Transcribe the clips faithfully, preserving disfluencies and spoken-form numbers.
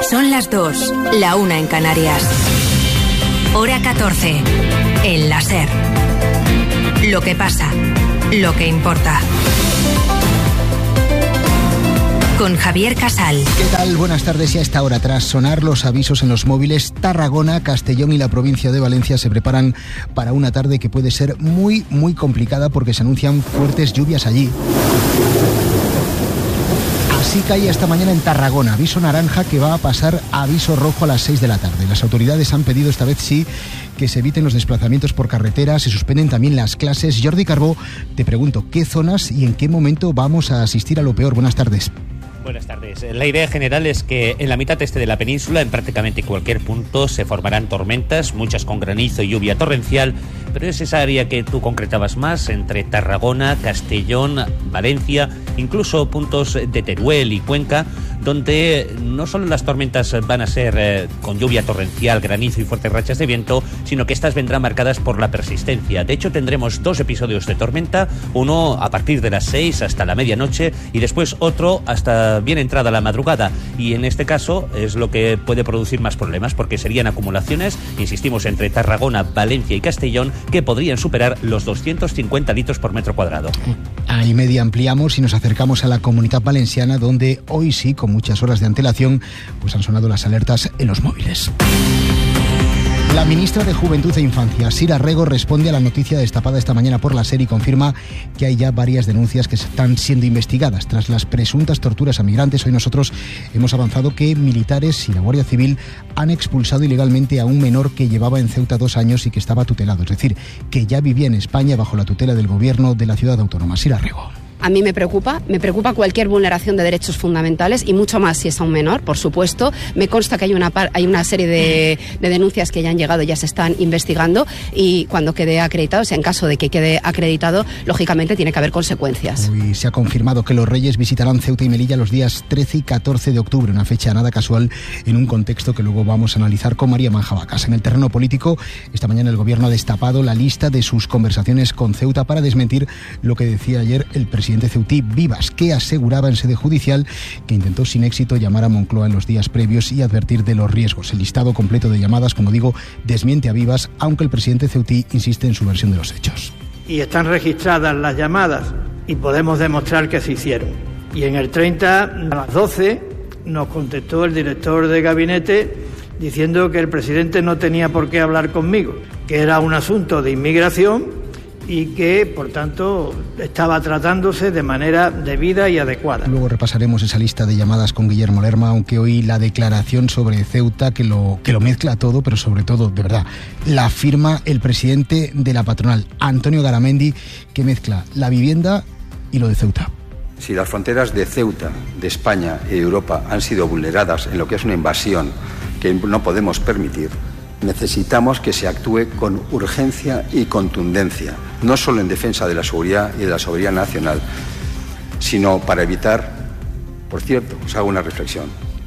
Son las dos, la una en Canarias. Hora catorce. El láser. Lo que pasa, lo que importa. Con Javier Casal. ¿Qué tal? Buenas tardes. Y a esta hora, tras sonar los avisos en los móviles, Tarragona, Castellón y la provincia de Valencia se preparan para una tarde que puede ser muy, muy complicada porque se anuncian fuertes lluvias allí. Así cae esta mañana en Tarragona, aviso naranja que va a pasar a aviso rojo a las seis de la tarde. Las autoridades han pedido esta vez sí que se eviten los desplazamientos por carretera, se suspenden también las clases. Jordi Carbó, te pregunto, ¿qué zonas y en qué momento vamos a asistir a lo peor? Buenas tardes. Buenas tardes. La idea general es que en la mitad este de la península, en prácticamente cualquier punto, se formarán tormentas, muchas con granizo y lluvia torrencial, pero es esa área que tú concretabas más, entre Tarragona, Castellón, Valencia, incluso puntos de Teruel y Cuenca, donde no solo las tormentas van a ser eh, con lluvia torrencial, granizo y fuertes rachas de viento, sino que estas vendrán marcadas por la persistencia. De hecho, tendremos dos episodios de tormenta, uno a partir de las seis hasta la medianoche y después otro hasta bien entrada la madrugada. Y en este caso es lo que puede producir más problemas, porque serían acumulaciones, insistimos, entre Tarragona, Valencia y Castellón, que podrían superar los doscientos cincuenta litros por metro cuadrado. A y media ampliamos y nos acercamos a la Comunidad Valenciana, donde hoy sí, con muchas horas de antelación, pues han sonado las alertas en los móviles. La ministra de Juventud e Infancia, Sira Rego, responde a la noticia destapada esta mañana por la SER y confirma que hay ya varias denuncias que están siendo investigadas. Tras las presuntas torturas a migrantes, hoy nosotros hemos avanzado que militares y la Guardia Civil han expulsado ilegalmente a un menor que llevaba en Ceuta dos años y que estaba tutelado. Es decir, que ya vivía en España bajo la tutela del gobierno de la ciudad autónoma. Sira Rego. A mí me preocupa, me preocupa cualquier vulneración de derechos fundamentales y mucho más si es a un menor, por supuesto. Me consta que hay una par, hay una serie de, de denuncias que ya han llegado, ya se están investigando y cuando quede acreditado, o sea, en caso de que quede acreditado, lógicamente tiene que haber consecuencias. Hoy se ha confirmado que los Reyes visitarán Ceuta y Melilla los días trece y catorce de octubre, una fecha nada casual en un contexto que luego vamos a analizar con María Manjabacas. En el terreno político, esta mañana el gobierno ha destapado la lista de sus conversaciones con Ceuta para desmentir lo que decía ayer el presidente presidente ceutí Vivas, que aseguraba en sede judicial que intentó sin éxito llamar a Moncloa en los días previos y advertir de los riesgos. El listado completo de llamadas, como digo, desmiente a Vivas, aunque el presidente ceutí insiste en su versión de los hechos. Y están registradas las llamadas y podemos demostrar que se hicieron. Y en el treinta, a las doce, nos contestó el director de gabinete diciendo que el presidente no tenía por qué hablar conmigo, que era un asunto de inmigración y que, por tanto, estaba tratándose de manera debida y adecuada. Luego repasaremos esa lista de llamadas con Guillermo Lerma, aunque hoy la declaración sobre Ceuta, que lo, que lo mezcla todo, pero sobre todo, de verdad, la firma el presidente de la patronal, Antonio Garamendi, que mezcla la vivienda y lo de Ceuta. Si las fronteras de Ceuta, de España y de Europa han sido vulneradas en lo que es una invasión que no podemos permitir, necesitamos que se actúe con urgencia y contundencia, no solo en defensa de la seguridad y de la soberanía nacional, sino para evitar, por cierto, os hago una reflexión,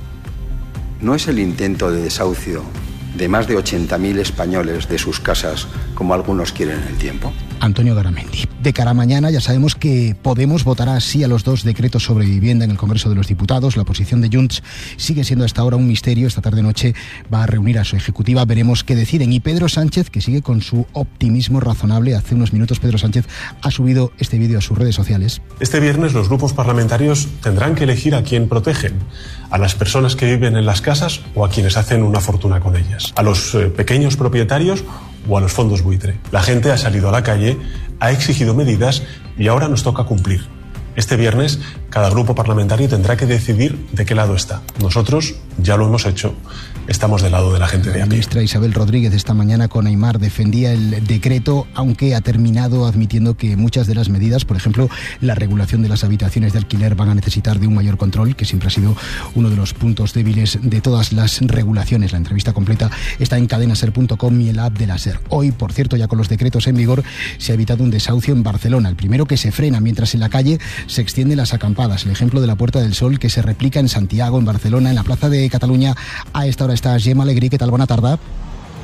no es el intento de desahucio de más de ochenta mil españoles de sus casas, como algunos quieren en el tiempo. Antonio Garamendi. De cara a mañana ya sabemos que Podemos votará sí a los dos decretos sobre vivienda en el Congreso de los Diputados. La posición de Junts sigue siendo hasta ahora un misterio. Esta tarde-noche va a reunir a su ejecutiva. Veremos qué deciden. Y Pedro Sánchez, que sigue con su optimismo razonable. Hace unos minutos Pedro Sánchez ha subido este vídeo a sus redes sociales. Este viernes los grupos parlamentarios tendrán que elegir a quién protegen. A las personas que viven en las casas o a quienes hacen una fortuna con ellas. A los eh, pequeños propietarios o a los fondos buitre. La gente ha salido a la calle, ha exigido medidas y ahora nos toca cumplir. Este viernes cada grupo parlamentario tendrá que decidir de qué lado está. Nosotros ya lo hemos hecho. Estamos del lado de la gente de aquí. La ministra Isabel Rodríguez esta mañana con Aimar defendía el decreto, aunque ha terminado admitiendo que muchas de las medidas, por ejemplo, la regulación de las habitaciones de alquiler, van a necesitar de un mayor control, que siempre ha sido uno de los puntos débiles de todas las regulaciones. La entrevista completa está en cadenaser punto com y en la app de la SER. Hoy, por cierto, ya con los decretos en vigor, se ha evitado un desahucio en Barcelona. El primero que se frena, mientras en la calle se extienden las acampadas. El ejemplo de la Puerta del Sol, que se replica en Santiago, en Barcelona, en la Plaza de Cataluña. A esta hora está Gemma Alegrí. ¿Qué tal? Buena tarde.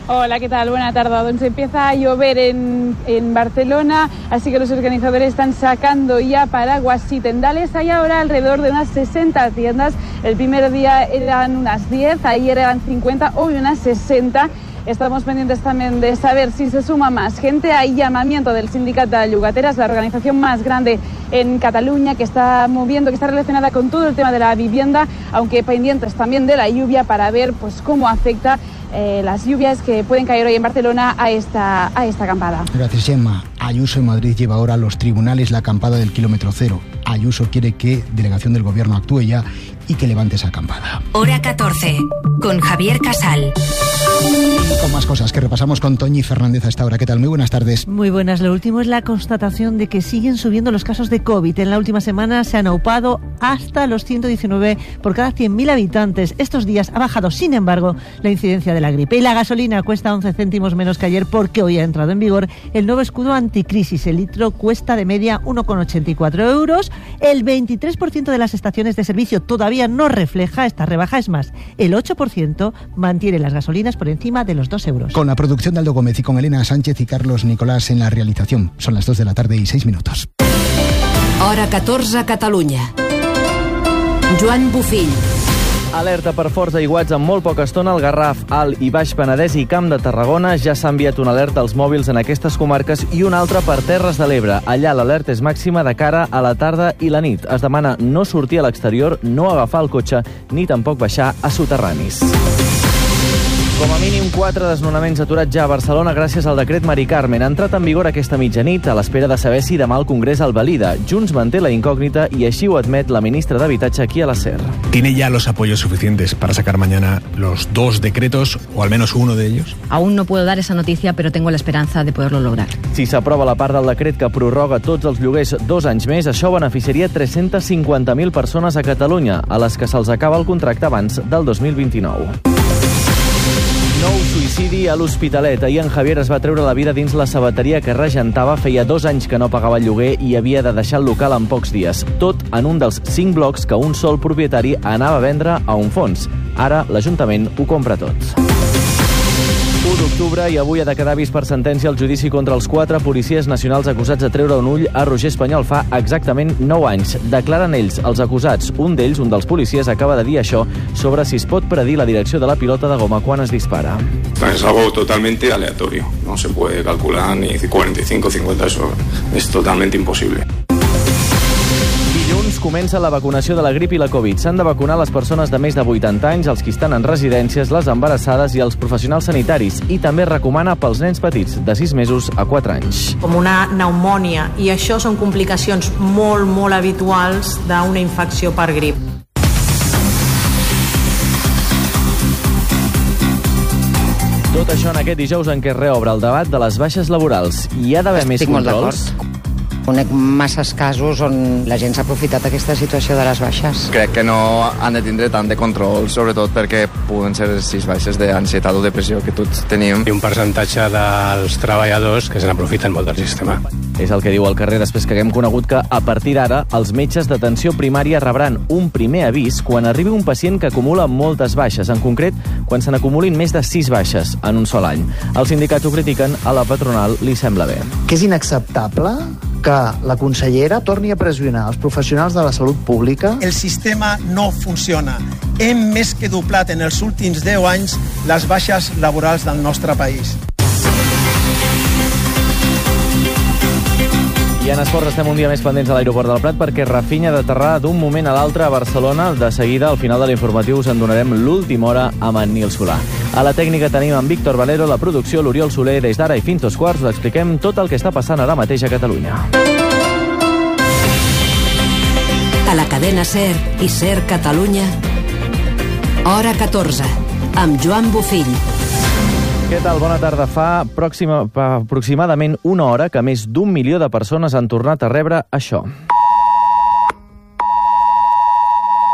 Hola, ¿qué tal? Buena tarde. Donde empieza a llover en, en Barcelona, así que los organizadores están sacando ya paraguas y tendales. Hay ahora alrededor de unas sesenta tiendas. El primer día eran unas diez, ayer eran cincuenta, hoy unas sesenta. Estamos pendientes también de saber si se suma más gente. Hay llamamiento del Sindicato de Llogateras, la organización más grande en Cataluña, que está moviendo, que está relacionada con todo el tema de la vivienda, aunque pendientes también de la lluvia para ver pues cómo afecta eh, las lluvias que pueden caer hoy en Barcelona a esta, a esta acampada. Gracias, Gemma. Ayuso en Madrid lleva ahora a los tribunales la acampada del kilómetro cero. Ayuso quiere que delegación del gobierno actúe ya y que levante esa acampada. Hora catorce, con Javier Casal. Y con más cosas que repasamos con Toñi Fernández a esta hora. ¿Qué tal? Muy buenas tardes. Muy buenas. Lo último es la constatación de que siguen subiendo los casos de COVID. En la última semana se han aupado hasta los ciento diecinueve por cada cien mil habitantes. Estos días ha bajado, sin embargo, la incidencia de la gripe. Y la gasolina cuesta once céntimos menos que ayer porque hoy ha entrado en vigor el nuevo escudo anticrisis. El litro cuesta de media uno coma ochenta y cuatro euros. El veintitrés por ciento de las estaciones de servicio todavía no refleja esta rebaja. Es más, el ocho por ciento mantiene las gasolinas por encima de los dos euros. Con la producción de Aldo Gómez y con Elena Sánchez y Carlos Nicolás en la realización. Son las dos de la tarde y seis minutos. Hora catorze, Catalunya. Joan Bufill. Alerta per forts aiguats en molt poca estona al Garraf, Alt i Baix Penedès i Camp de Tarragona. Ja s'ha enviat una alerta als mòbils en aquestes comarques i una altra per Terres de l'Ebre. Allà l'alerta és màxima de cara a la tarda i la nit. Es demana no sortir a l'exterior, no agafar el cotxe ni tampoc baixar a soterranis. Com a mínim quatre desnonaments aturats ja a Barcelona gràcies al decret Mari Carmen. Ha entrat en vigor aquesta mitjanit a l'espera de saber si demà el Congrés el valida. Junts manté la incògnita y així ho admet la ministra d'Habitatge aquí a la SER. ¿Tiene ya los apoyos suficientes para sacar mañana los dos decretos o al menos uno de ellos? Aún no puedo dar esa noticia, pero tengo la esperanza de poderlo lograr. Si s'aprova la part del decret que prorroga tots els lloguers dos anys més, això beneficiaria tres-cents cinquanta mil persones a Catalunya, a les que se'ls acaba el contracte abans del dos mil vint-i-nou. Nou suïcidi a l'Hospitalet. Ahir en Javier es va treure la vida dins la sabateria que regentava. Feia dos anys que no pagava el lloguer i havia de deixar el local en pocs dies. Tot en un dels cinc blocs que un sol propietari anava a vendre a un fons. Ara l'Ajuntament ho compra tot. u d'octubre i avui ha de quedar vist per sentència el judici contra els quatre policies nacionals acusats de treure un ull a Roger Espanyol fa exactament nou anys. Declaren ells, els acusats. Un d'ells, un dels policies, acaba de dir això sobre si es pot predir la direcció de la pilota de goma quan es dispara. Es algo totalmente aleatorio. No se puede calcular ni cuarenta y cinco, cincuenta, eso es totalmente imposible. Dilluns comença la vacunació de la grip i la Covid. S'han de vacunar les persones de més de vuitanta anys, els que estan en residències, les embarassades i els professionals sanitaris. I també recomana pels nens petits, de sis mesos a quatre anys. Com una pneumònia, i això són complicacions molt, molt habituals d'una infecció per grip. Tot això en aquest dijous en què es reobre el debat de les baixes laborals. Hi ha d'haver més controls? Conec masses casos on la gent s'ha aprofitat d'aquesta situació de les baixes. Crec que no han de tindre tant de control, sobretot perquè poden ser sis baixes d'ansietat o depressió que tots tenim. I un percentatge dels treballadors que se n'aprofiten molt del sistema. És el que diu al carrer després que haguem conegut que a partir d'ara els metges d'atenció primària rebran un primer avís quan arribi un pacient que acumula moltes baixes, en concret quan se n'acumulin més de sis baixes en un sol any. Els sindicats ho critiquen, a la patronal li sembla bé. Que és inacceptable que la consellera torni a pressionar els professionals de la salut pública. El sistema no funciona. Hem més que doblat en els últims deu anys les baixes laborals del nostre país. I en esports estem un dia més pendents a l'aeroport del Prat perquè Rafinha ha d'aterrar d'un moment a l'altre a Barcelona. De seguida, al final de l'informatiu, us en donarem l'última hora amb en Nil Solà. A la tècnica tenim en Víctor Valero, la producció l'Oriol Soler. Des d'ara i fins dos quarts us expliquem tot el que està passant ara mateix a Catalunya. A la cadena SER i SER Catalunya, hora catorze, amb Joan Bufill. Què tal? Bona tarda. Fa pròxima, aproximadament una hora que més d'un milió de persones han tornat a rebre això. La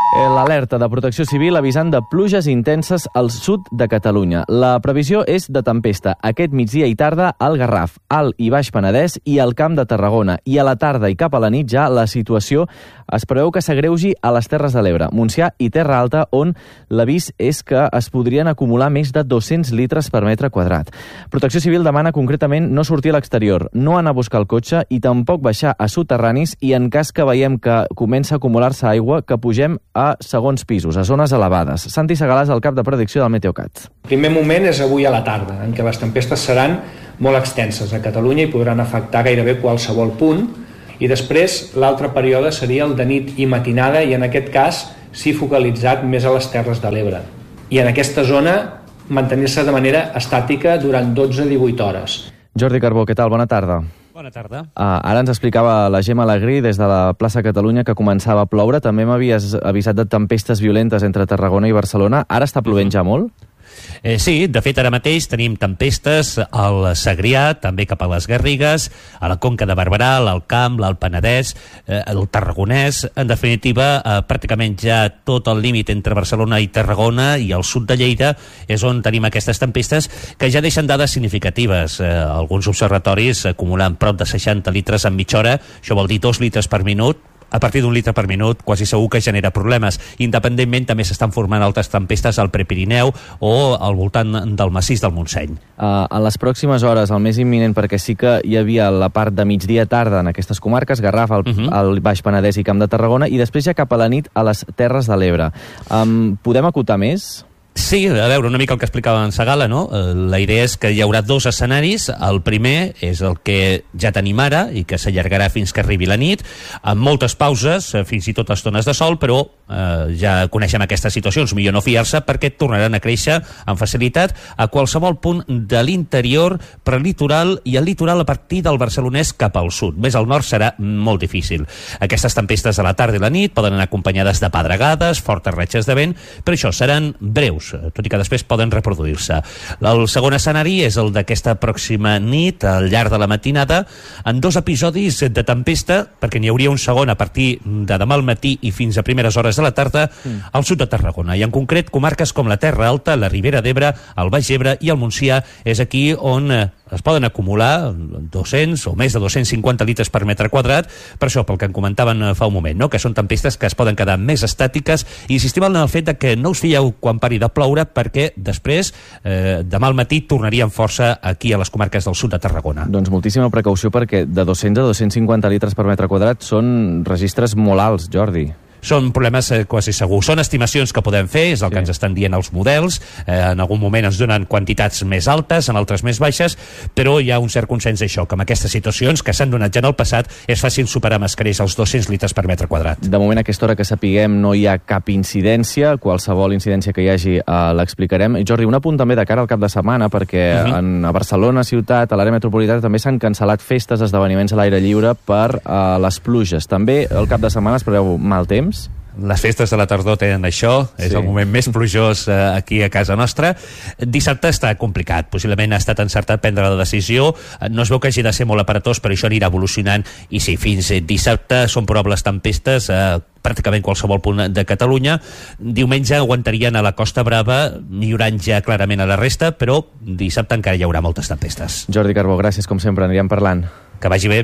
l'alerta de Protecció Civil avisant de pluges intenses al sud de Catalunya. La previsió és de tempesta aquest migdia i tarda al Garraf, Alt i Baix Penedès i al Camp de Tarragona. I a la tarda i cap a la nit ja la situació es preveu que s'agreugi a les Terres de l'Ebre, Montsià i Terra Alta, on l'avís és que es podrien acumular més de dos-cents litres per metre quadrat. Protecció Civil demana concretament no sortir a l'exterior, no anar a buscar el cotxe i tampoc baixar a soterranis i en cas que veiem que comença a acumular-se aigua, que pugem a segons pisos, a zones elevades. Santi Segalà és el cap de predicció del Meteocat. El primer moment és avui a la tarda, en què les tempestes seran molt extenses a Catalunya i podran afectar gairebé qualsevol punt. I després l'altre període seria el de nit i matinada i en aquest cas sí focalitzat més a les Terres de l'Ebre. I en aquesta zona mantenir-se de manera estàtica durant dotze a divuit hores. Jordi Carbó, què tal? Bona tarda. Bona tarda. Uh, ara ens explicava la Gemma Alegrí des de la plaça Catalunya que començava a ploure. També m'havies avisat de tempestes violentes entre Tarragona i Barcelona. Ara està plovent ja molt? Eh, sí, de fet ara mateix tenim tempestes al Segrià, també cap a les Garrigues, a la Conca de Barberà, l'Alt Camp, l'Alt Penedès, eh, el Tarragonès, en definitiva, eh, pràcticament ja tot el límit entre Barcelona i Tarragona i el sud de Lleida és on tenim aquestes tempestes que ja deixen dades significatives. Eh, alguns observatoris acumulen prop de seixanta litres en mitja hora, això vol dir dos litres per minut. A partir d'un litre per minut quasi segur que genera problemes. Independentment també s'estan formant altres tempestes al Prepirineu o al voltant del massís del Montseny. Uh, en les pròximes hores, el més imminent, perquè sí que hi havia la part de migdia tarda en aquestes comarques, Garraf, el, uh-huh. el Baix Penedès i Camp de Tarragona, i després ja cap a la nit a les Terres de l'Ebre. Um, podem acotar més? Sí, a veure, una mica el que explicava en Segalà, no? La idea és que hi haurà dos escenaris. El primer és el que ja tenim ara i que s'allargarà fins que arribi la nit, amb moltes pauses, fins i tot estones de sol, però eh, ja coneixem aquestes situacions, millor no fiar-se perquè tornaran a créixer amb facilitat a qualsevol punt de l'interior, prelitoral i el litoral a partir del barcelonès cap al sud. Més al nord serà molt difícil. Aquestes tempestes a la tarda i la nit poden anar acompanyades de pedregades, fortes ratxes de vent, però això seran breus, tot i que després poden reproduir-se. El segon escenari és el d'aquesta pròxima nit, al llarg de la matinada, en dos episodis de tempesta, perquè n'hi hauria un segon a partir de demà al matí i fins a primeres hores de la tarda mm. al sud de Tarragona, i en concret comarques com la Terra Alta, la Ribera d'Ebre, el Baix Ebre i el Montsià. És aquí on es poden acumular dos-cents o més de dos-cents cinquanta litres per metre quadrat, per això, pel que en comentaven fa un moment, no? Que són tempestes que es poden quedar més estàtiques, i insistim en el fet de que no us fieu quan pari de ploure, perquè després, eh, demà al matí, tornaríem força aquí a les comarques del sud de Tarragona. Doncs moltíssima precaució, perquè de dos-cents a dos-cents cinquanta litres per metre quadrat són registres molt alts, Jordi. Són problemes eh, quasi segur. Són estimacions que podem fer, és el sí. que ens estan dient els models. Eh, en algun moment ens donen quantitats més altes, en altres més baixes, però hi ha un cert consens això, que amb aquestes situacions que s'han donat ja en el passat és fàcil superar amb escreix els dos-cents litres per metre quadrat. De moment, a aquesta hora que sapiguem, no hi ha cap incidència. Qualsevol incidència que hi hagi eh, l'explicarem. I Jordi, un apunt també de cara al cap de setmana, perquè uh-huh. en, a Barcelona, ciutat, a l'àrea metropolitana, també s'han cancel·lat festes, esdeveniments a l'aire lliure per eh, les pluges. També el cap de setmana es preveu mal temps? Les festes de la tardor tenen això, sí. és el moment més plujós eh, aquí a casa nostra. Dissabte està complicat, possiblement ha estat encertat prendre la decisió, no es veu que hagi de ser molt aparatós, però això anirà evolucionant, i sí, fins dissabte són probables tempestes a pràcticament qualsevol punt de Catalunya. Diumenge aguantarien a la Costa Brava, millorant ja clarament a la resta, però dissabte encara hi haurà moltes tempestes. Jordi Carbó, gràcies com sempre, anirem parlant. Que vagi bé.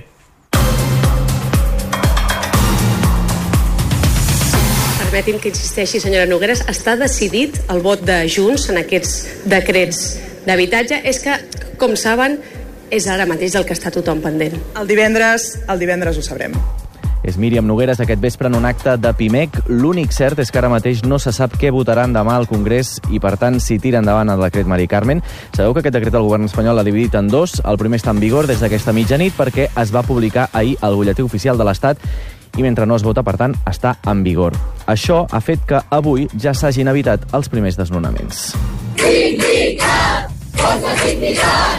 Permeti'm que insisteixi, senyora Nogueras, està decidit el vot de Junts en aquests decrets d'habitatge? És que, com saben, és ara mateix el que està tothom pendent. El divendres, el divendres ho sabrem. És Míriam Nogueras aquest vespre en un acte de Pimec. L'únic cert és que ara mateix no se sap què votaran demà al Congrés i, per tant, si tira endavant el decret Mari Carmen. Sabeu que aquest decret el govern espanyol l'ha dividit en dos. El primer està en vigor des d'aquesta mitjanit perquè es va publicar ahir al butlletí oficial de l'Estat i mentre no es vota, per tant, està en vigor. Això ha fet que avui ja s'hagin evitat els primers desnonaments. Sindicat! Força sindicat!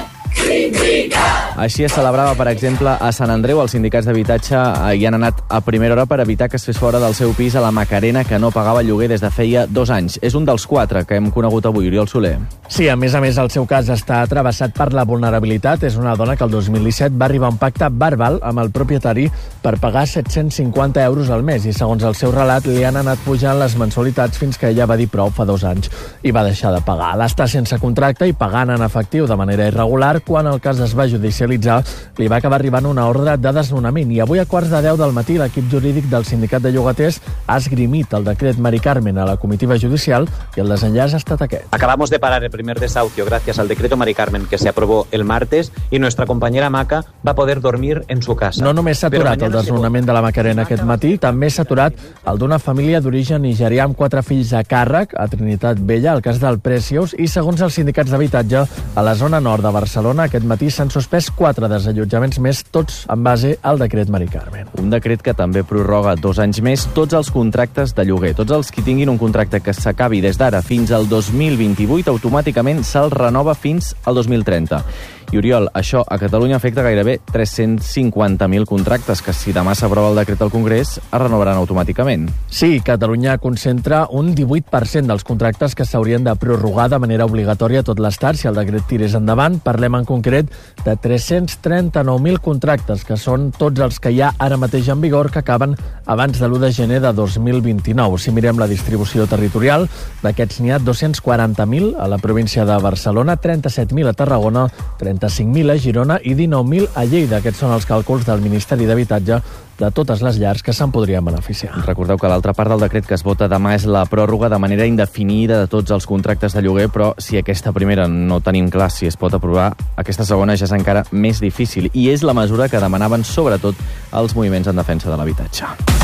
Així es celebrava, per exemple, a Sant Andreu. Els sindicats d'habitatge hi han anat a primera hora per evitar que es fes fora del seu pis a la Macarena, que no pagava lloguer des de feia dos anys. És un dels quatre que hem conegut avui, Oriol Soler. Sí, a més a més, el seu cas està travessat per la vulnerabilitat. És una dona que el dos mil disset va arribar a un pacte verbal amb el propietari per pagar set-cents cinquanta euros al mes i, segons el seu relat, li han anat pujant les mensualitats fins que ella va dir prou fa dos anys i va deixar de pagar. L'està sense contracte i pagant en efectiu de manera irregular. Quan el cas es va judicialitzar, li va acabar arribant una ordre de desnonament i avui a quarts de deu del matí l'equip jurídic del Sindicat de Llogaters ha esgrimit el decret Mari Carmen a la comitiva judicial i el desenllaç ha estat aquest. Acabamos de parar el primer desahucio gracias al decreto Mari Carmen que se aprobó el martes y nuestra compañera Maca va poder dormir en su casa. No només s'ha aturat el desnonament de la Macarena aquest matí, també s'ha aturat el d'una família d'origen nigerià amb quatre fills a càrrec a Trinitat Vella, el cas del Precious, i segons els sindicats d'habitatge, a la zona nord de Barcelona aquest matí s'han suspès quatre desallotjaments més, tots en base al decret Mari Carmen. Un decret que també prorroga dos anys més tots els contractes de lloguer. Tots els que tinguin un contracte que s'acabi des d'ara fins al dos mil vint-i-vuit automàticament se'l renova fins al dos mil trenta. I, Oriol, això a Catalunya afecta gairebé tres-cents cinquanta mil contractes que, si demà s'aprova el decret al Congrés, es renovaran automàticament. Sí, Catalunya concentra un divuit per cent dels contractes que s'haurien de prorrogar de manera obligatòria a tot l'Estat si el decret tirés endavant. Parlem en concret de tres-cents trenta-nou mil contractes, que són tots els que hi ha ara mateix en vigor, que acaben abans de l'u de gener de dos mil vint-i-nou. Si mirem la distribució territorial, d'aquests n'hi ha dos-cents quaranta mil a la província de Barcelona, trenta-set mil a Tarragona, trenta-cinc mil a Girona i dinou mil a Lleida. Aquests són els càlculs del Ministeri d'Habitatge de totes les llars que se'n podrien beneficiar. Recordeu que l'altra part del decret que es vota demà és la pròrroga de manera indefinida de tots els contractes de lloguer, però si aquesta primera no tenim clar si es pot aprovar, aquesta segona ja és encara més difícil i és la mesura que demanaven sobretot els moviments en defensa de l'habitatge.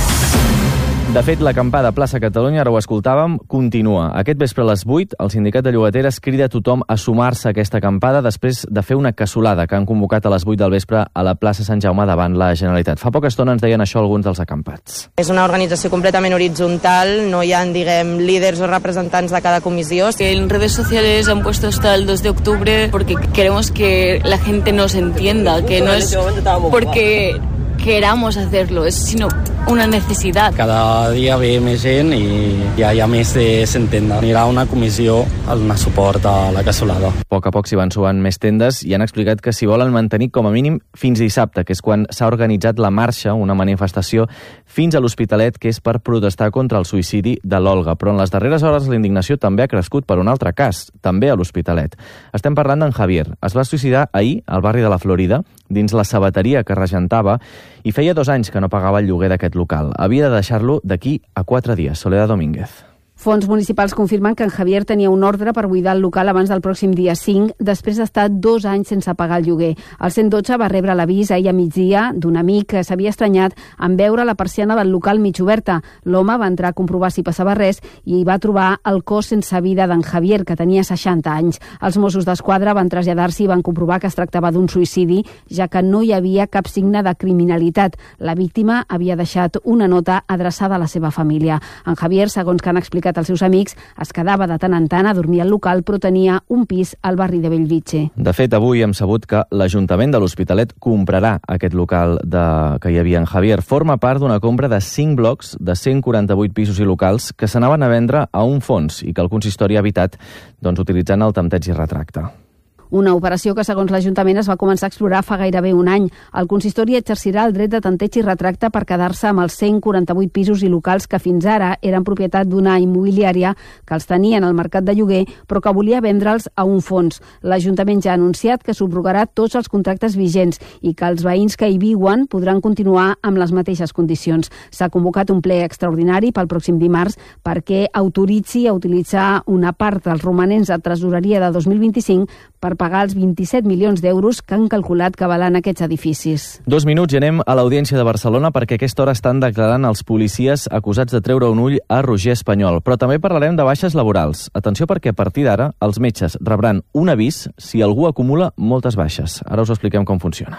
De fet, l'acampada Plaça Catalunya, ara ho escoltàvem, continua. Aquest vespre a les vuit, el sindicat de llogateres crida a tothom a sumar-se a aquesta acampada després de fer una cassolada que han convocat a les vuit del vespre a la plaça Sant Jaume davant la Generalitat. Fa poca estona ens deien això alguns dels acampats. És una organització completament horitzontal, no hi ha, diguem, líders o representants de cada comissió. En redes sociales han puesto hasta el dos de octubre porque queremos que la gente nos entienda, que no es porque queramos hacerlo, es sino una necesidad. Cada dia ve més gent i ja hi ha més de cent tendes. Anirà una comissió a donar suport a la cassolada. A poc a poc s'hi van sumant més tendes i han explicat que s'hi volen mantenir com a mínim fins dissabte, que és quan s'ha organitzat la marxa, una manifestació, fins a l'Hospitalet, que és per protestar contra el suïcidi de l'Olga. Però en les darreres hores la indignació també ha crescut per un altre cas, també a l'Hospitalet. Estem parlant d'en Javier. Es va suïcidar ahir al barri de la Florida, dins la sabateria que regentava, i feia dos anys que no pagava el lloguer d'aquest local. Havia de deixar-lo d'aquí a quatre dies. Soledad Domínguez. Fons municipals confirmen que en Javier tenia un ordre per buidar el local abans del pròxim dia cinc, després d'estar dos anys sense pagar el lloguer. El cent dotze va rebre l'avís ahir a migdia d'un amic que s'havia estranyat en veure la persiana del local mig oberta. L'home va entrar a comprovar si passava res i hi va trobar el cos sense vida d'en Javier, que tenia seixanta anys. Els Mossos d'Esquadra van traslladar-s'hi i van comprovar que es tractava d'un suïcidi, ja que no hi havia cap signe de criminalitat. La víctima havia deixat una nota adreçada a la seva família. En Javier, segons que han explicat als seus amics, es quedava de tant en tant a dormir al local, però tenia un pis al barri de Bellvitge. De fet, avui hem sabut que l'Ajuntament de l'Hospitalet comprarà aquest local de... que hi havia en Javier. Forma part d'una compra de cinc blocs de cent quaranta-vuit pisos i locals que s'anaven a vendre a un fons i que el consistori ha habitat, doncs, utilitzant el tempteig i retracte. Una operació que, segons l'Ajuntament, es va començar a explorar fa gairebé un any. El consistori exercirà el dret de tanteig i retracte per quedar-se amb els cent quaranta-vuit pisos i locals que fins ara eren propietat d'una immobiliària que els tenien al mercat de lloguer, però que volia vendre'ls a un fons. L'Ajuntament ja ha anunciat que subrogarà tots els contractes vigents i que els veïns que hi viuen podran continuar amb les mateixes condicions. S'ha convocat un ple extraordinari pel pròxim dimarts perquè autoritzi a utilitzar una part dels romanents de tresoreria de dos mil vint-i-cinc per pagar els vint-i-set milions d'euros que han calculat que valen aquests edificis. Dos minuts i anem a l'Audiència de Barcelona perquè a aquesta hora estan declarant els policies acusats de treure un ull a Roger Espanyol. Però també parlarem de baixes laborals. Atenció perquè a partir d'ara els metges rebran un avís si algú acumula moltes baixes. Ara us expliquem com funciona.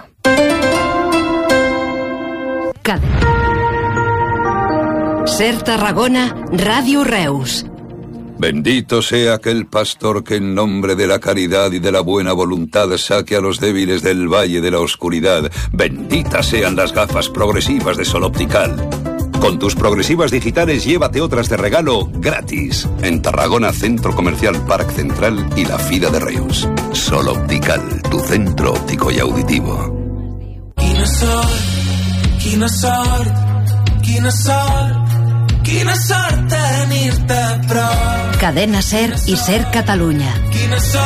Ser Tarragona, Ràdio Reus. Bendito sea aquel pastor que en nombre de la caridad y de la buena voluntad saque a los débiles del valle de la oscuridad. Benditas sean las gafas progresivas de Sol Optical. Con tus progresivas digitales llévate otras de regalo gratis. En Tarragona, Centro Comercial Parc Central y la Fira de Reus. Sol Optical, tu centro óptico y auditivo. Quina sort, quina sort, quina sort. Quina sort tenir-te a prop. Cadena Ser i Ser Catalunya. Quina sort